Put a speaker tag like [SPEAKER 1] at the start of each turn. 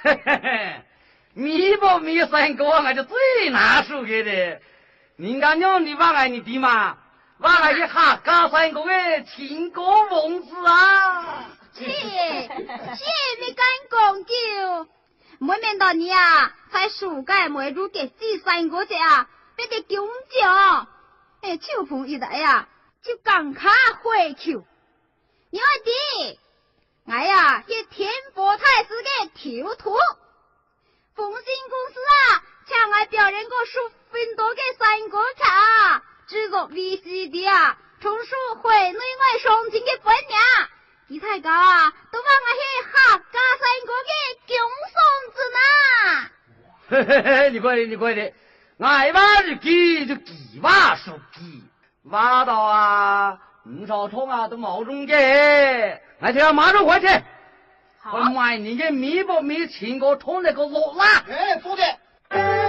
[SPEAKER 1] 嘿嘿嘿，米不米三哥我就最拿手给的。人家娘你娃爱你的嘛，娃爱去哈嘎三个的情歌王子啊。
[SPEAKER 2] 切，没敢讲究。没面到你啊，在暑假没入给第三个者啊，别得恭敬。秋风一来呀，就赶卡回去。你爱弟，我呀是天波太师的囚徒。丰兴公司啊，请我表演个10分多的三国茶，制作 VCD 啊，重塑会内外双亲的本领。你太高啊，都把我去客家三国的穷孙子呢。
[SPEAKER 1] 嘿嘿嘿，你快点，你快点，爱娃就给就给娃说给，娃到啊，少冲啊都冒中间，俺就要马上回去。我买你个米不米情歌冲那个落啦。
[SPEAKER 3] 哎，兄弟，